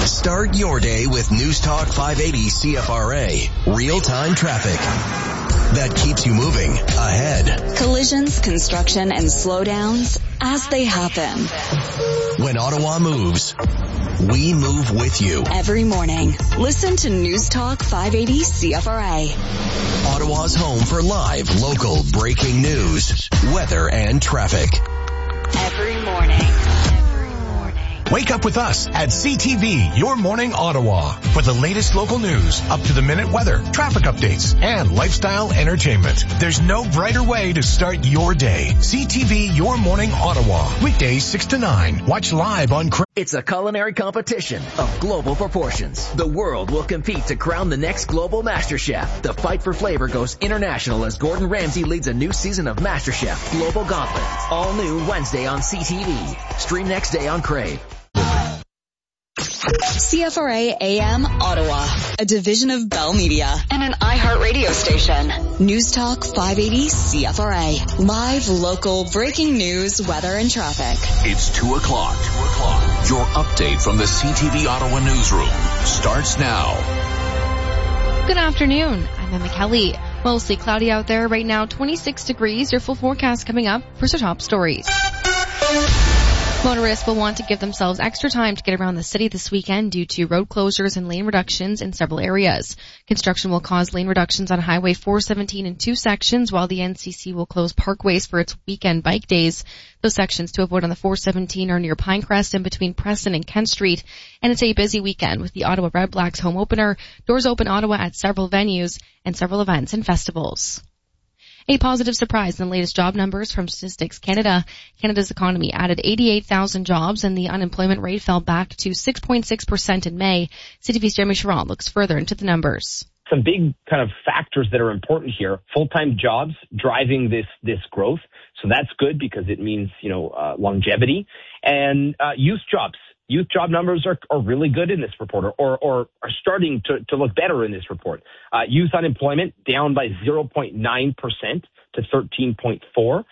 Start your day with News Talk 580 CFRA. Real-time traffic that keeps you moving ahead. Collisions, construction, and slowdowns as they happen. When Ottawa moves, we move with you. Every morning, listen to News Talk 580 CFRA. Ottawa's home for live, local, breaking news, weather, and traffic. Every morning. Wake up with us at CTV, Your Morning Ottawa, for the latest local news, up-to-the-minute weather, traffic updates, and lifestyle entertainment. There's no brighter way to start your day. CTV, Your Morning Ottawa, weekdays 6 to 9. Watch live on... It's a culinary competition of global proportions. The world will compete to crown the next global Master Chef. The fight for flavor goes international as Gordon Ramsay leads a new season of Master Chef Global Gauntlet. All new Wednesday on CTV. Stream next day on Crave. CFRA AM Ottawa, a division of Bell Media and an iHeartRadio station. News Talk 580 CFRA. Live, local, breaking news, weather, and traffic. It's 2 o'clock. Your update from the CTV Ottawa newsroom starts now. Good afternoon. I'm Emma Kelly. Mostly cloudy out there right now, 26 degrees. Your full forecast coming up for our top stories. Motorists will want to give themselves extra time to get around the city this weekend due to road closures and lane reductions in several areas. Construction will cause lane reductions on Highway 417 in 2 sections, while the NCC will close parkways for its weekend bike days. Those sections to avoid on the 417 are near Pinecrest and between Preston and Kent Street. And it's a busy weekend with the Ottawa Red Blacks home opener, Doors Open Ottawa at several venues, and several events and festivals. A positive surprise in the latest job numbers from Statistics Canada. Canada's economy added 88,000 jobs and the unemployment rate fell back to 6.6% in May. CTV's Jeremy Charron looks further into the numbers. Some big kind of factors that are important here. Full-time jobs driving this growth. So that's good because it means, longevity. And youth jobs. Youth job numbers are really good in this report or are starting to look better in this report. Youth unemployment down by 0.9% to 13.4.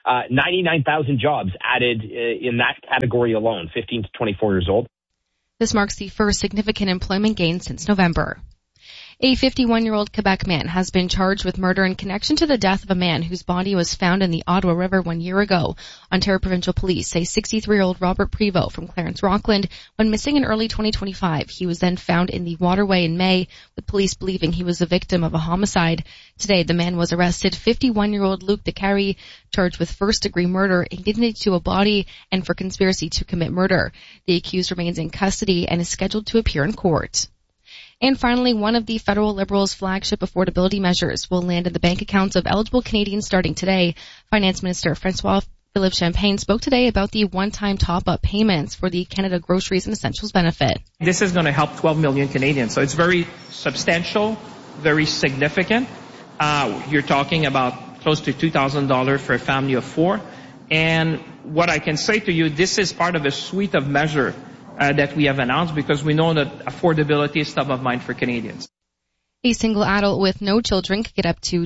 99,000 jobs added in that category alone, 15 to 24 years old. This marks the first significant employment gain since November. A 51-year-old Quebec man has been charged with murder in connection to the death of a man whose body was found in the Ottawa River 1 year ago. Ontario Provincial Police say 63-year-old Robert Prevost from Clarence Rockland went missing in early 2025. He was then found in the waterway in May, with police believing he was the victim of a homicide. Today, the man was arrested. 51-year-old Luc Decarie, charged with first-degree murder, indignity to a body, and for conspiracy to commit murder. The accused remains in custody and is scheduled to appear in court. And finally, one of the federal Liberals' flagship affordability measures will land in the bank accounts of eligible Canadians starting today. Finance Minister François-Philippe Champagne spoke today about the one-time top-up payments for the Canada Groceries and Essentials benefit. This is going to help 12 million Canadians, so it's very substantial, very significant. You're talking about close to $2,000 for a family of 4. And what I can say to you, this is part of a suite of measures that we have announced because we know that affordability is top of mind for Canadians. A single adult with no children could get up to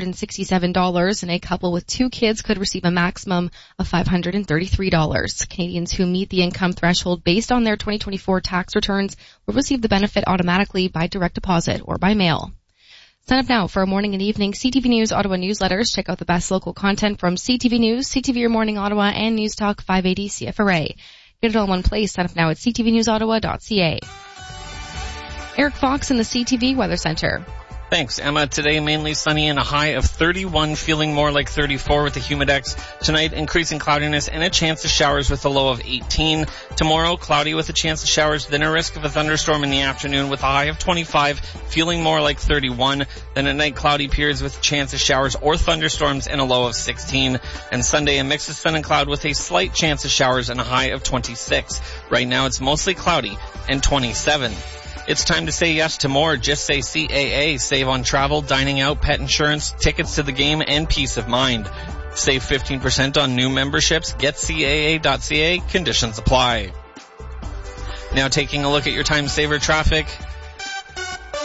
$267, and a couple with 2 kids could receive a maximum of $533. Canadians who meet the income threshold based on their 2024 tax returns will receive the benefit automatically by direct deposit or by mail. Sign up now for our morning and evening CTV News Ottawa newsletters. Check out the best local content from CTV News, CTV Your Morning Ottawa, and News Talk 580 CFRA. Get it all in one place. Sign up now at ctvnewsottawa.ca. Eric Fox in the CTV Weather Center. Thanks, Emma. Today, mainly sunny and a high of 31, feeling more like 34 with the humidex. Tonight, increasing cloudiness and a chance of showers with a low of 18. Tomorrow, cloudy with a chance of showers, then a risk of a thunderstorm in the afternoon with a high of 25, feeling more like 31. Then at night, cloudy periods with a chance of showers or thunderstorms and a low of 16. And Sunday, a mix of sun and cloud with a slight chance of showers and a high of 26. Right now, it's mostly cloudy and 27. It's time to say yes to more. Just say CAA. Save on travel, dining out, pet insurance, tickets to the game, and peace of mind. Save 15% on new memberships. Get CAA.ca. Conditions apply. Now taking a look at your time saver traffic.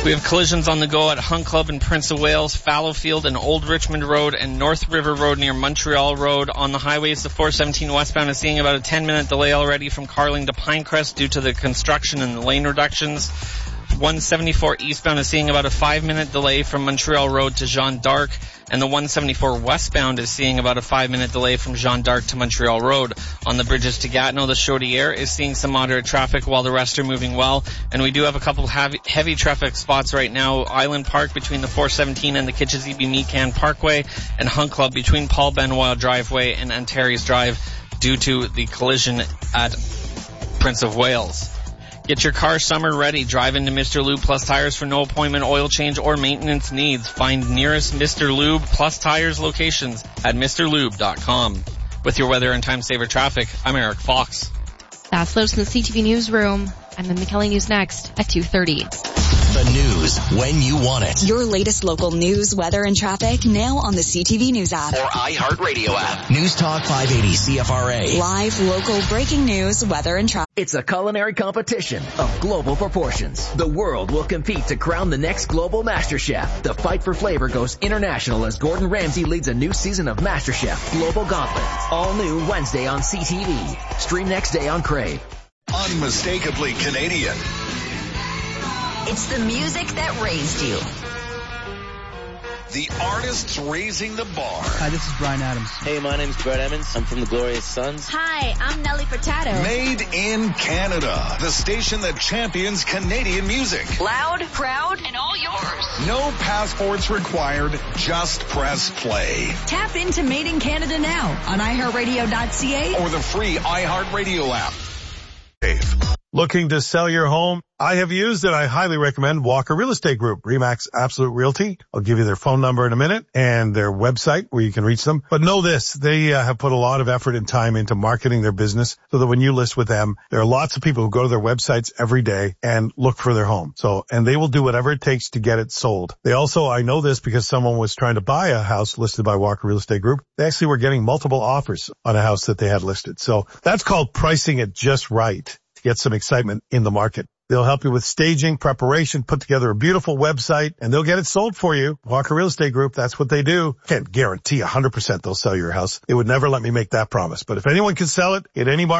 We have collisions on the go at Hunt Club and Prince of Wales, Fallowfield and Old Richmond Road, and North River Road near Montreal Road. On the highways, the 417 westbound is seeing about a 10-minute delay already from Carling to Pinecrest due to the construction and the lane reductions. 174 eastbound is seeing about a 5-minute delay from Montreal Road to Jeanne d'Arc, and the 174 westbound is seeing about a 5-minute delay from Jeanne d'Arc to Montreal Road. On the bridges to Gatineau, the Chaudière is seeing some moderate traffic while the rest are moving well, and we do have a couple heavy traffic spots right now. Island Park between the 417 and the Kitchizebe-Mecan Parkway, and Hunt Club between Paul Benoit Driveway and Antares Drive due to the collision at Prince of Wales. Get your car summer ready. Drive into Mr. Lube Plus Tires for no appointment oil change or maintenance needs. Find nearest Mr. Lube Plus Tires locations at MrLube.com. With your weather and time saver traffic, I'm Eric Fox. That's Lowe's in the CTV Newsroom. I'm in the McKelly News next at 2:30. The news when you want it. Your latest local news, weather, and traffic now on the CTV News app. Or iHeartRadio app. News Talk 580 CFRA. Live local breaking news, weather, and traffic. It's a culinary competition of global proportions. The world will compete to crown the next global master chef. The fight for flavor goes international as Gordon Ramsay leads a new season of MasterChef Global Gauntlet. All new Wednesday on CTV. Stream next day on Crave. Unmistakably Canadian. It's the music that raised you. The artists raising the bar. Hi, this is Bryan Adams. Hey, my name's Brett Emmons. I'm from the Glorious Sons. Hi, I'm Nelly Furtado. Made in Canada. The station that champions Canadian music. Loud, proud, and all yours. No passports required. Just press play. Tap into Made in Canada now on iHeartRadio.ca or the free iHeartRadio app. Looking to sell your home? I have used it. I highly recommend Walker Real Estate Group, RE/MAX Absolute Realty. I'll give you their phone number in a minute and their website where you can reach them. But know this, they have put a lot of effort and time into marketing their business so that when you list with them, there are lots of people who go to their websites every day and look for their home. And they will do whatever it takes to get it sold. They also, I know this because someone was trying to buy a house listed by Walker Real Estate Group. They actually were getting multiple offers on a house that they had listed. So that's called pricing it just right to get some excitement in the market. They'll help you with staging, preparation, put together a beautiful website, and they'll get it sold for you. Walker Real Estate Group, that's what they do. Can't guarantee 100% they'll sell your house. They would never let me make that promise. But if anyone can sell it at any market,